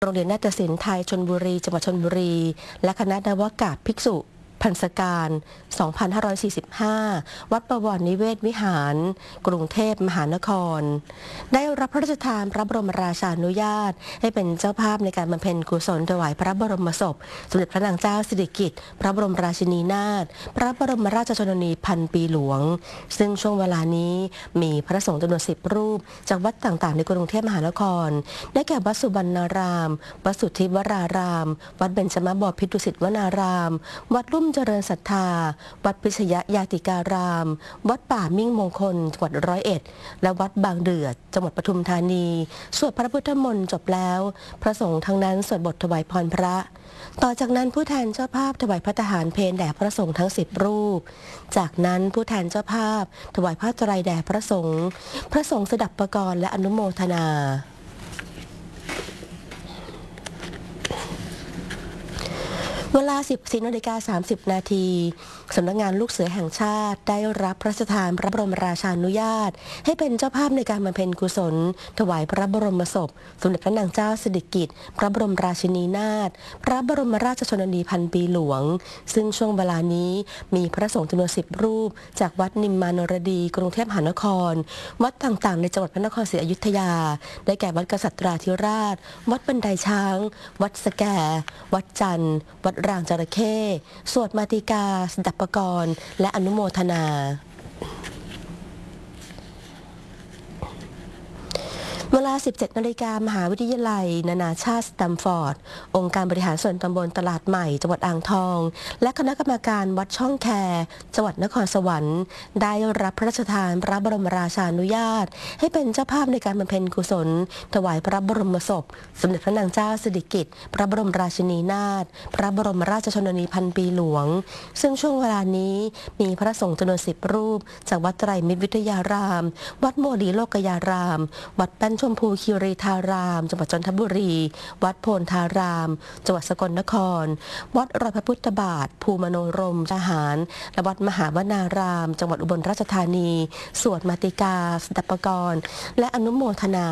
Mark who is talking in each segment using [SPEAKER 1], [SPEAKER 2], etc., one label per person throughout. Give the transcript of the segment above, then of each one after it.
[SPEAKER 1] โรงเรียนนาฏศิลป์ไทยชลบุรีจังหวัดชลบุรีและคณะนวากาศภิกษุพันศการ 2545 วัดประวรนิเวศวิหารกรุงเทพมหานครได้รับพระราชทานพระบรมราชานุญาตให้เป็นเจ้าภาพในการบำเพ็ญกุศลถวายพระบรมศพสมเด็จพระนางเจ้าสิริกิติ์พระบรมราชินีนาถพระบรมราชชนนีพันปีหลวงซึ่งช่วงเวลานี้มีพระสงฆ์จำนวน10 รูปจากวัดต่างๆในกรุงเทพมหานครได้แก่วัดสุบรรณารามวัดสุทธิวรารามวัดเบญจมบพิตรดุสิตวนารามวัดลุ่มเจริญศรัทธาวัดพิชยญาติการาม วัดป่ามิ่งมงคลจังหวัด101และวัดบางเดือดจังหวัดปทุมธานีสวดพระพุทธมนต์จบแล้วพระสงฆ์ทั้งนั้นสวดบทถวายพรพระต่อจากนั้นผู้แทนเจ้าภาพถวายพระทหารเพลแด่พระสงฆ์ทั้ง10 รูปจากนั้นผู้แทนเจ้าภาพถวายผ้าไตรแด่พระสงฆ์สดับประกรณ์และอนุโมทนาเวลา 14:30 นาทีสำนักงานลูกเสือแห่งชาติได้รับพระราชทานพระบรมราชานุญาตให้เป็นเจ้าภาพในการบำเพ็ญกุศลถวายพระบรมศพสมเด็จพระนางเจ้าสิริกิติ์พระบรมราชินีนาถพระบรมราชชนนีพันปีหลวงซึ่งช่วงเวลานี้มีพระสงฆ์จำนวน10 รูปจากวัดนิมมานรดีกรุงเทพมหานครวัดต่างๆในจังหวัดพระนครศรีอยุธยาได้แก่วัดกษัตราธิราชวัดบันไดช้างวัดสแกวัดจันทร์วัดรางจระเข้สวดมาติกาสดับประกรณ์และอนุโมทนาเวลา 17 นาฬิกามหาวิทยาลัยนานาชาติสแตมฟอร์ดองค์การบริหารส่วนตำบลตลาดใหม่จังหวัดอ่างทองและคณะกรรมการวัดช่องแคจังหวัดนครสวรรค์ได้รับพระราชทานพระบรมราชานุญาตให้เป็นเจ้าภาพในการบำเพ็ญกุศลถวายพระบรมศพสมเด็จพระนางเจ้าสิริกิติ์พระบรมราชินีนาถพระบรมราชชนนีพันปีหลวงซึ่งช่วงเวลานี้มีพระสงฆ์จำนวน10 รูปจากวัดไตรมิตรวิทยารามวัดโมลีโลกยารามวัดแป้นชมพูคีรีธารามจังหวัดจันทบุรีวัดโพนธารามจังหวัดสกลนครวัดรอยพระพุทธบาทภูมโนรมทหารและวัดมหาวนารามจังหวัดอุบลราชธานีสวดมาติกาสดับประกรณ์และอนุโมทนา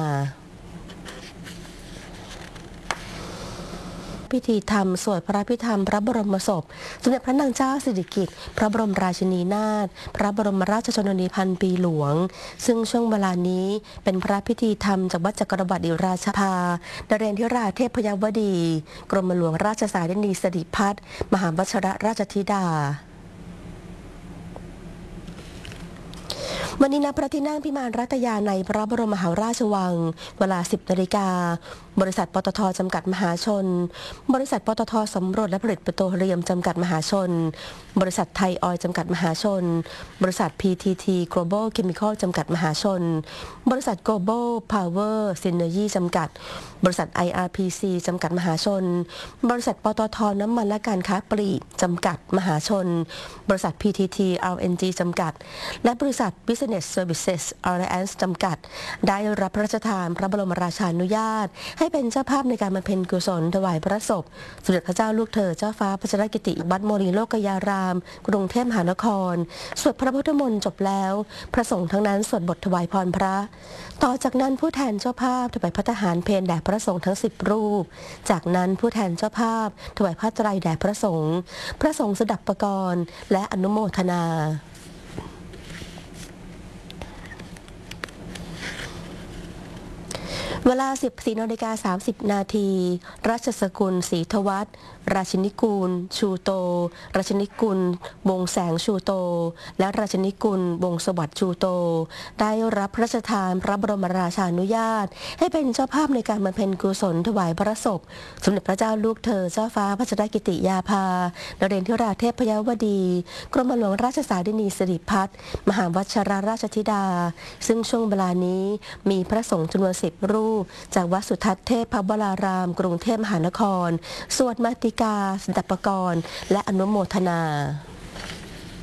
[SPEAKER 1] พิธีธรรมสวดพระพิธรรมพระบรมศพสมเด็จพระนางเจ้าสิริกิติ์พระบรมราชินีนาถพระบรมราชชนนีพันปีหลวงซึ่งช่วงเวลานี้เป็นพระพิธีธรรมจากวัดจักรวรรดิราชภานเรนทิราเทพยวดีกรมหลวงราชสารินีสิริพัฒน์มหาวชรราชธิดาวันนี้ณพระที่นั่งพิมานรัตยาในพระบรมมหาราชวังเวลา 10 นาฬิกาบริษัทปตท.จำกัดมหาชนบริษัทปตท.สำรวจและผลิตปิโตรเลียมจำกัดมหาชนบริษัทไทยออยล์จำกัดมหาชนบริษัท PTT Global Chemical จำกัดมหาชนบริษัท Global Power Synergy จำกัดบริษัท IRPC จำกัดมหาชนบริษัทปตท.น้ำมันและการค้าปลีกจำกัดมหาชนบริษัท PTT LNG จำกัดและบริษัท Business Services Alliance จำกัดได้รับพระราชทานพระบรมราชานุญาตให้เป็นเจ้าภาพในการบำเพ็ญกุศลถวายพระศพสมเด็จพระเจ้าลูกเธอเจ้าฟ้าพัชรกิติวัดโมลีโลกยารามกรุงเทพมหานครสวดพระพุทธมนต์จบแล้วพระสงฆ์ทั้งนั้นสวดบทถวายพรพระต่อจากนั้นผู้แทนเจ้าภาพถวายพระทหารเพลแด่พระสงฆ์ทั้ง10 รูปจากนั้นผู้แทนเจ้าภาพถวายผ้าไตรแด่พระสงฆ์สดับประกรณ์และอนุโมทนาเวลา 14:30 นาทีราชสกุลศรีทวัฒน์ราชินีกูลชูโตราชินีกุลวงแสงชูโตและราชินีกุลวงสวัสดิ์ชูโตได้รับพระราชทานพระบรมราชานุญาตให้เป็นเจ้าภาพในการบำเพ็ญกุศลถวายพระศพสมเด็จพระเจ้าลูกเธอเจ้าฟ้าพัชรกิติยาภานเรนทิราเทพยวดีกรมหลวงราชสารินีสิริพัฒน์มหาวชรราชธิดาซึ่งช่วงเวลานี้มีพระสงฆ์จำนวน10 รูปจากวัดสุทัศน์เทพพวรารามกรุงเทพมหานครสวดมาติกาสดับประกรณ์และอนุโมทนา